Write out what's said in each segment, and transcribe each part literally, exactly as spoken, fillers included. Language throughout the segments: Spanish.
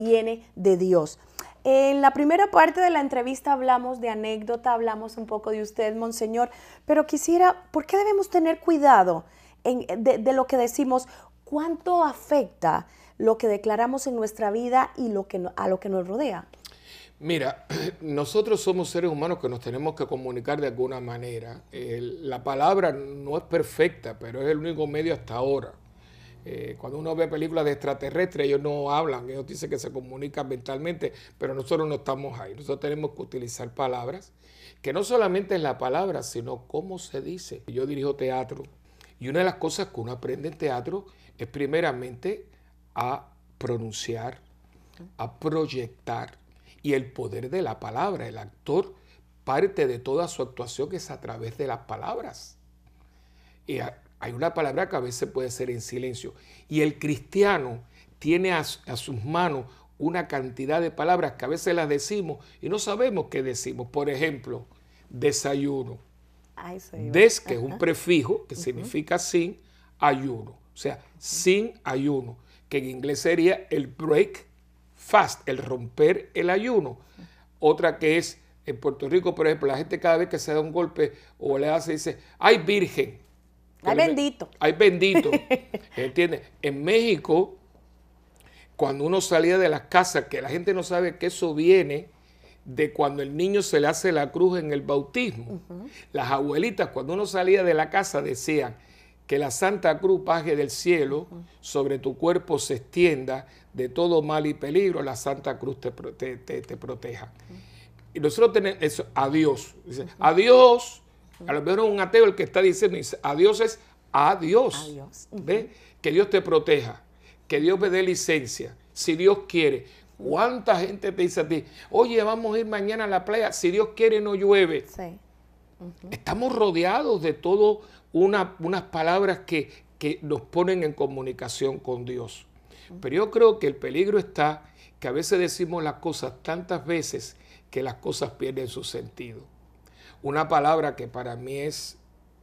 viene de Dios. En la primera parte de la entrevista hablamos de anécdota, hablamos un poco de usted, Monseñor, pero quisiera, ¿por qué debemos tener cuidado en, de, de lo que decimos? ¿Cuánto afecta lo que declaramos en nuestra vida y lo que, a lo que nos rodea? Mira, nosotros somos seres humanos que nos tenemos que comunicar de alguna manera. Eh, la palabra no es perfecta, pero es el único medio hasta ahora. Eh, cuando uno ve películas de extraterrestres, ellos no hablan, ellos dicen que se comunican mentalmente, pero nosotros no estamos ahí. Nosotros tenemos que utilizar palabras, que no solamente es la palabra, sino cómo se dice. Yo dirijo teatro y una de las cosas que uno aprende en teatro es primeramente a pronunciar, a proyectar, y el poder de la palabra. El actor, parte de toda su actuación es a través de las palabras. Y hay una palabra que a veces puede ser en silencio. Y el cristiano tiene a, a sus manos una cantidad de palabras que a veces las decimos y no sabemos qué decimos. Por ejemplo, desayuno. Ay, Des, que Ajá. es un prefijo que uh-huh. significa sin, ayuno. O sea, uh-huh. sin ayuno, que en inglés sería el break fast, el romper el ayuno. Uh-huh. Otra que es, en Puerto Rico, por ejemplo, la gente cada vez que se da un golpe o le hace, dice, ¡ay, virgen! ¡Ay, bendito! ¡Ay, bendito! ¿Entiendes? En México, cuando uno salía de las casas, que la gente no sabe que eso viene de cuando el niño se le hace la cruz en el bautismo. Uh-huh. Las abuelitas, cuando uno salía de la casa, decían que la Santa Cruz baje del cielo, uh-huh. sobre tu cuerpo se extienda, de todo mal y peligro, la Santa Cruz te, te, te, te proteja. Uh-huh. Y nosotros tenemos eso, adiós. Dice, uh-huh. adiós. A lo mejor es un ateo el que está diciendo, dice, adiós es adiós. Adiós. Uh-huh. ¿Ves? Que Dios te proteja, que Dios me dé licencia, si Dios quiere. ¿Cuánta gente te dice a ti, oye, vamos a ir mañana a la playa, si Dios quiere no llueve? Sí. Uh-huh. Estamos rodeados de todo una, unas palabras que, que nos ponen en comunicación con Dios. Uh-huh. Pero yo creo que el peligro está que a veces decimos las cosas tantas veces que las cosas pierden su sentido. Una palabra que para mí es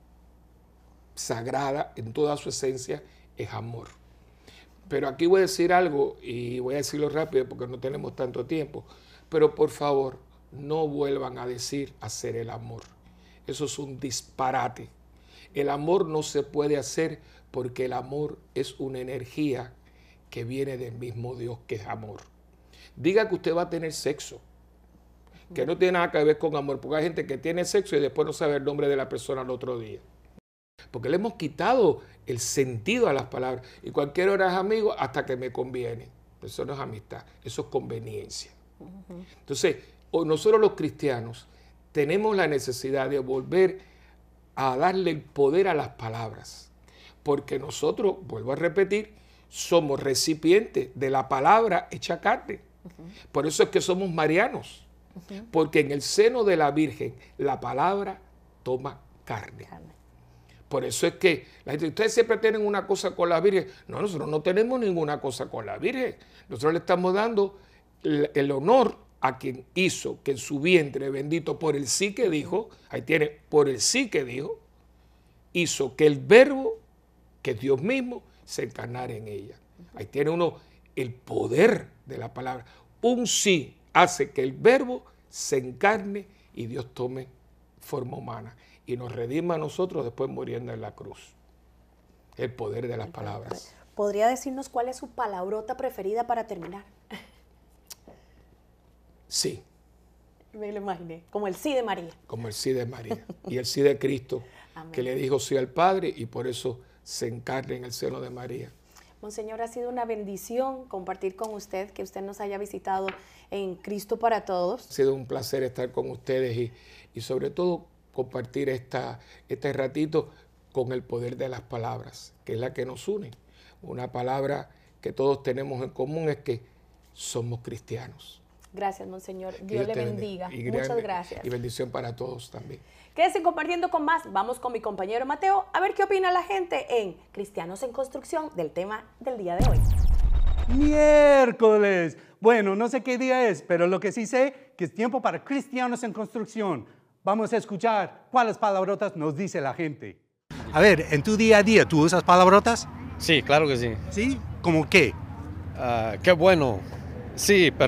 sagrada en toda su esencia es amor. Pero aquí voy a decir algo y voy a decirlo rápido porque no tenemos tanto tiempo. Pero por favor, no vuelvan a decir hacer el amor. Eso es un disparate. El amor no se puede hacer porque el amor es una energía que viene del mismo Dios que es amor. Diga que usted va a tener sexo, que no tiene nada que ver con amor, porque hay gente que tiene sexo y después no sabe el nombre de la persona al otro día. Porque le hemos quitado el sentido a las palabras. Y cualquier hora es amigo hasta que me conviene. Eso no es amistad, eso es conveniencia. Uh-huh. Entonces, nosotros los cristianos tenemos la necesidad de volver a darle el poder a las palabras. Porque nosotros, vuelvo a repetir, somos recipientes de la palabra hecha carne. Uh-huh. Por eso es que somos marianos. Uh-huh. Porque en el seno de la Virgen la palabra toma carne. carne. Por eso es que la gente, ustedes siempre tienen una cosa con la Virgen. No, nosotros no tenemos ninguna cosa con la Virgen. Nosotros le estamos dando el, el honor a quien hizo que en su vientre, bendito por el sí que dijo, ahí tiene, por el sí que dijo, hizo que el verbo, que es Dios mismo, se encarnara en ella. Ahí tiene uno el poder de la palabra. Un sí hace que el verbo se encarne y Dios tome forma humana y nos redima a nosotros después muriendo en la cruz. El poder de las palabras. ¿Podría decirnos cuál es su palabrota preferida para terminar? Sí. Me lo imaginé, como el sí de María. Como el sí de María y el sí de Cristo, que le dijo sí al Padre y por eso se encarna en el seno de María. Monseñor, ha sido una bendición compartir con usted, que usted nos haya visitado en Cristo para Todos. Ha sido un placer estar con ustedes y, y sobre todo compartir esta, este ratito con el poder de las palabras, que es la que nos une. Una palabra que todos tenemos en común es que somos cristianos. Gracias, Monseñor. Dios, Dios le bendiga. bendiga. Muchas gracias. Y bendición para todos también. Quédense compartiendo con más. Vamos con mi compañero Mateo a ver qué opina la gente en Cristianos en Construcción del tema del día de hoy. Miércoles. Bueno, no sé qué día es, pero lo que sí sé que es tiempo para Cristianos en Construcción. Vamos a escuchar cuáles palabrotas nos dice la gente. A ver, en tu día a día, ¿tú usas palabrotas? Sí, claro que sí. ¿Sí? ¿Cómo qué? Uh, qué bueno. Sí, pero